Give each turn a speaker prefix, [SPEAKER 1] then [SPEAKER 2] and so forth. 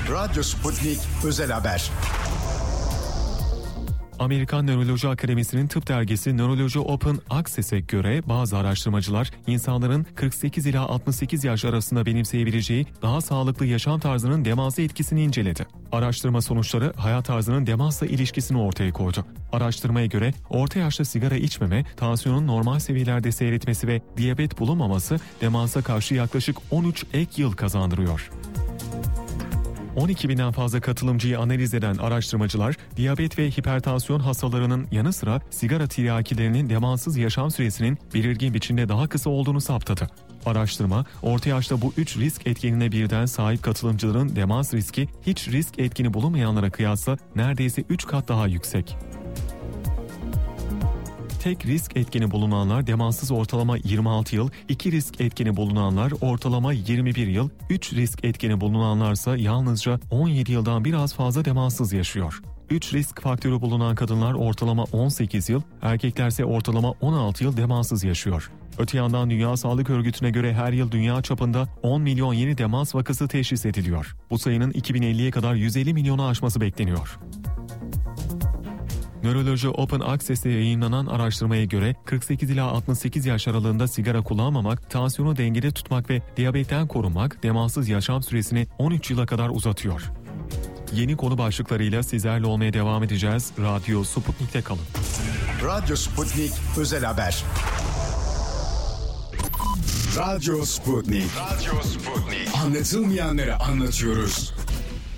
[SPEAKER 1] Radyo Sputnik Özel Haber.
[SPEAKER 2] Amerikan Nöroloji Akademisi'nin tıp dergisi Neurology Open Access'e göre bazı araştırmacılar insanların 48 ila 68 yaş arasında benimseyebileceği daha sağlıklı yaşam tarzının demansa etkisini inceledi. Araştırma sonuçları hayat tarzının demansla ilişkisini ortaya koydu. Araştırmaya göre orta yaşta sigara içmeme, tansiyonun normal seviyelerde seyretmesi ve diyabet bulunmaması demansa karşı yaklaşık 13 ek yıl kazandırıyor. 12 binden fazla katılımcıyı analiz eden araştırmacılar, diyabet ve hipertansiyon hastalarının yanı sıra sigara tiryakilerinin demansız yaşam süresinin belirgin biçimde daha kısa olduğunu saptadı. Araştırma, orta yaşta bu 3 risk etkenine birden sahip katılımcıların demans riski hiç risk etkeni bulunmayanlara kıyasla neredeyse 3 kat daha yüksek. Tek risk etkeni bulunanlar demanssız ortalama 26 yıl, 2 risk etkeni bulunanlar ortalama 21 yıl, 3 risk etkeni bulunanlarsa yalnızca 17 yıldan biraz fazla demanssız yaşıyor. 3 risk faktörü bulunan kadınlar ortalama 18 yıl, erkeklerse ortalama 16 yıl demanssız yaşıyor. Öte yandan Dünya Sağlık Örgütü'ne göre her yıl dünya çapında 10 milyon yeni demans vakası teşhis ediliyor. Bu sayının 2050'ye kadar 150 milyonu aşması bekleniyor. Neurology Open Access'te yayınlanan araştırmaya göre 48 ila 68 yaş aralığında sigara kullanmamak, tansiyonu dengede tutmak ve diyabetten korunmak demanssız yaşam süresini 13 yıla kadar uzatıyor. Yeni konu başlıklarıyla sizlerle olmaya devam edeceğiz. Radyo Sputnik'te kalın.
[SPEAKER 1] Radyo Sputnik Özel Haber. Radyo Sputnik. Anlatılmayanları anlatıyoruz.